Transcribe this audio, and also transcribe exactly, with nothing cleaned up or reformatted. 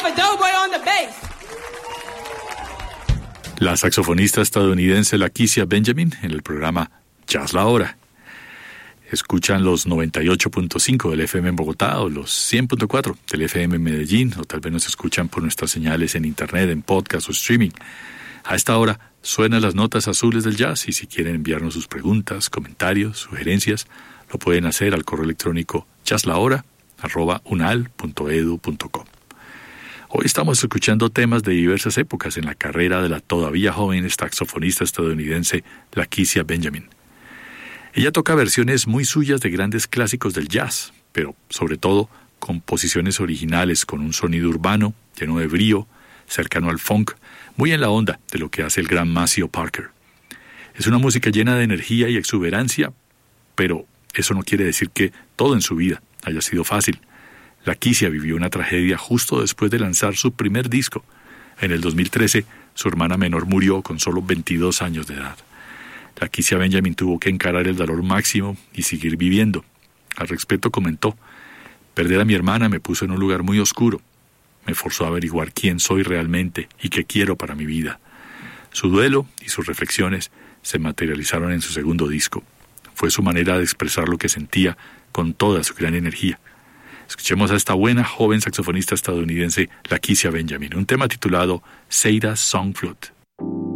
have a doughboy on the bass. La saxofonista estadounidense Lakecia Benjamin en el programa Jazz La Hora. Escuchan los noventa y ocho punto cinco del F M en Bogotá o los cien punto cuatro del F M en Medellín, o tal vez nos escuchan por nuestras señales en internet, en podcast o streaming. A esta hora suenan las notas azules del jazz y si quieren enviarnos sus preguntas, comentarios, sugerencias, lo pueden hacer al correo electrónico jazzlahora arroba unal punto edu punto co. Hoy estamos escuchando temas de diversas épocas en la carrera de la todavía joven saxofonista estadounidense Lakecia Benjamin. Ella toca versiones muy suyas de grandes clásicos del jazz, pero sobre todo composiciones originales con un sonido urbano, lleno de brío, cercano al funk, muy en la onda de lo que hace el gran Maceo Parker. Es una música llena de energía y exuberancia, pero eso no quiere decir que todo en su vida haya sido fácil. Lakecia vivió una tragedia justo después de lanzar su primer disco. En el dos mil trece, su hermana menor murió con solo veintidós años de edad. Lakecia Benjamin tuvo que encarar el dolor máximo y seguir viviendo. Al respecto comentó: perder a mi hermana me puso en un lugar muy oscuro. Me forzó a averiguar quién soy realmente y qué quiero para mi vida. Su duelo y sus reflexiones se materializaron en su segundo disco. Fue su manera de expresar lo que sentía con toda su gran energía. Escuchemos a esta buena joven saxofonista estadounidense Lakecia Benjamin, un tema titulado Seida's Song Flute.